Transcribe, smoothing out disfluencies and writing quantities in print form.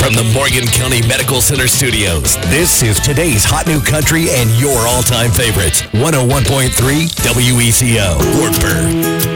From the Morgan County Medical Center studios, this is today's Hot New Country and your all-time favorites. 101.3 WECO, Wartburg.